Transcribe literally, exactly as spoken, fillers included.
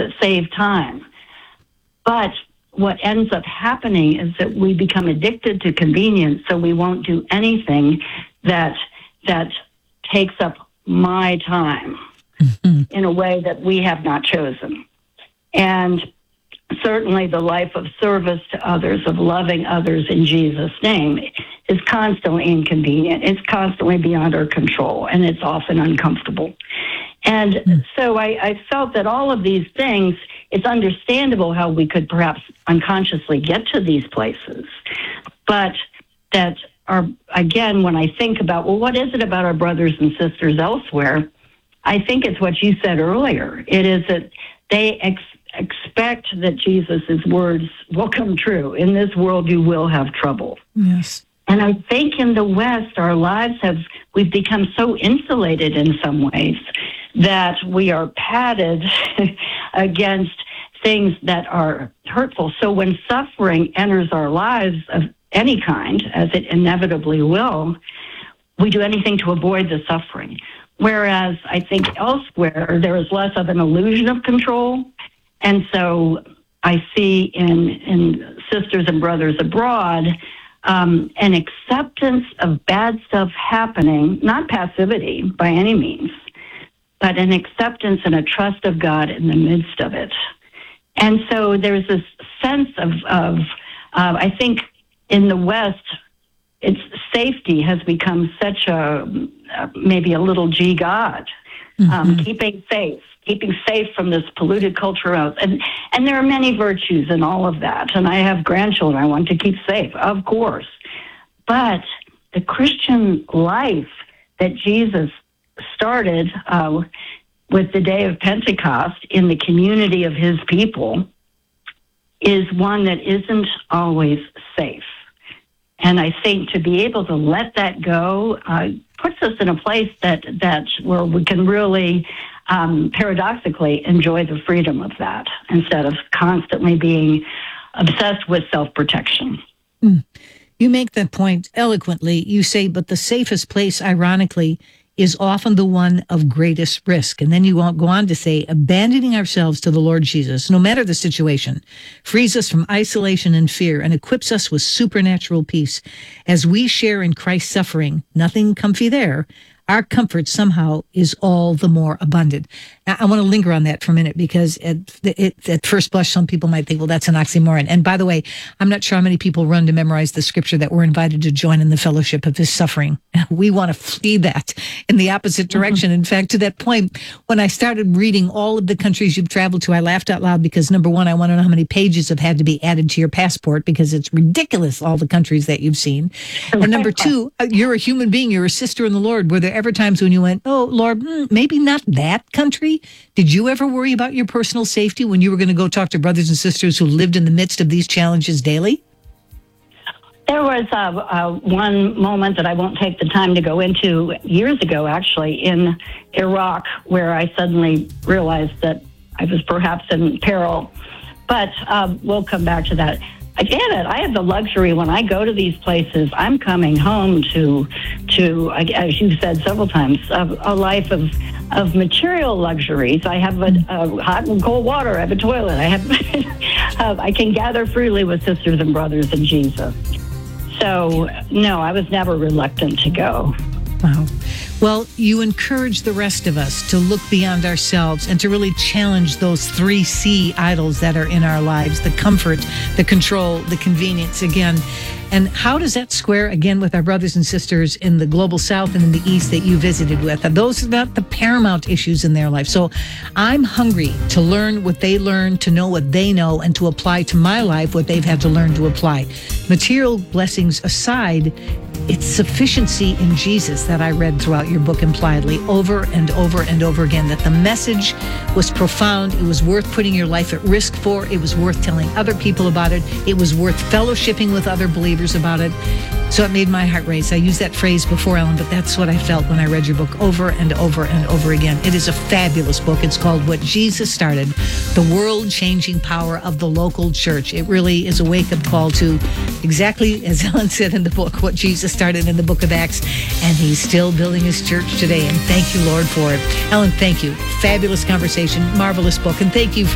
to save time. But what ends up happening is that we become addicted to convenience, so we won't do anything that that takes up my time mm-hmm. in a way that we have not chosen. And certainly the life of service to others, of loving others in Jesus' name, is constantly inconvenient. It's constantly beyond our control, and it's often uncomfortable. And mm-hmm. so I, I felt that all of these things, it's understandable how we could perhaps unconsciously get to these places, but that are, again, when I think about, well, what is it about our brothers and sisters elsewhere? I think it's what you said earlier. It is that they ex- expect that Jesus' words will come true. In this world, you will have trouble. Yes. And I think in the West, our lives have, we've become so insulated in some ways that we are padded against things that are hurtful. So when suffering enters our lives of any kind, as it inevitably will, we do anything to avoid the suffering. Whereas I think elsewhere, there is less of an illusion of control. And so I see in, in sisters and brothers abroad, um, an acceptance of bad stuff happening, not passivity by any means, but an acceptance and a trust of God in the midst of it. And so there's this sense of, of uh, I think in the West, its safety has become such a, uh, maybe a little G God, mm-hmm. um, keeping safe, keeping safe from this polluted culture. And, and there are many virtues in all of that. And I have grandchildren I want to keep safe, of course. But the Christian life that Jesus started uh, with the day of Pentecost in the community of his people is one that isn't always safe. And I think to be able to let that go uh, puts us in a place that, that where we can really, um, paradoxically, enjoy the freedom of that instead of constantly being obsessed with self-protection. Mm. You make that point eloquently. You say, but the safest place, ironically, is often the one of greatest risk. And then you go on to say, abandoning ourselves to the Lord Jesus, no matter the situation, frees us from isolation and fear and equips us with supernatural peace. As we share in Christ's suffering, nothing comfy there, our comfort somehow is all the more abundant. Now, I want to linger on that for a minute because at, it, at first blush, some people might think, well, that's an oxymoron. And by the way, I'm not sure how many people run to memorize the scripture that we're invited to join in the fellowship of his suffering. We want to flee that in the opposite direction. Mm-hmm. In fact, to that point, when I started reading all of the countries you've traveled to, I laughed out loud because, number one, I want to know how many pages have had to be added to your passport because it's ridiculous, all the countries that you've seen. And number two, you're a human being. You're a sister in the Lord. Were there ever times when you went, oh, Lord, maybe not that country? Did you ever worry about your personal safety when you were going to go talk to brothers and sisters who lived in the midst of these challenges daily? There was uh, uh, one moment that I won't take the time to go into years ago, actually, in Iraq, where I suddenly realized that I was perhaps in peril. But uh, we'll come back to that. I get it. I have the luxury when I go to these places, I'm coming home to, to as you've said several times, a, a life of of material luxuries. I have a, a hot and cold water. I have a toilet. I have. uh, I can gather freely with sisters and brothers in Jesus. So, no, I was never reluctant to go. Wow. Well, you encourage the rest of us to look beyond ourselves and to really challenge those three C idols that are in our lives, the comfort, the control, the convenience, again. And how does that square, again, with our brothers and sisters in the global south and in the east that you visited with? Are those not the paramount issues in their life? So I'm hungry to learn what they learn, to know what they know, and to apply to my life what they've had to learn to apply. Material blessings aside, it's sufficiency in Jesus that I read throughout your book impliedly over and over and over again, that the message was profound. It was worth putting your life at risk for. It was worth telling other people about it. It was worth fellowshipping with other believers about it. So it made my heart race. I used that phrase before, Ellen, but that's what I felt when I read your book over and over and over again. It is a fabulous book. It's called What Jesus Started, the world-changing power of the local church. It really is a wake-up call to exactly, as Ellen said in the book, what Jesus started in the book of Acts, and he's still building his church today. And thank you, Lord, for it. Ellen, thank you. Fabulous conversation, marvelous book, and thank you for